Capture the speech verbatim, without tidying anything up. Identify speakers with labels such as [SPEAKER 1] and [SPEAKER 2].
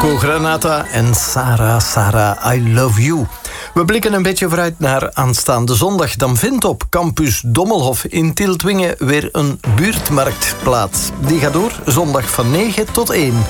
[SPEAKER 1] Marco Granata en Sarah, Sarah, I Love You. We blikken een beetje vooruit naar aanstaande zondag. Dan vindt op campus Dommelhof in Tieltwingen weer een buurtmarkt plaats. Die gaat door zondag van negen tot één.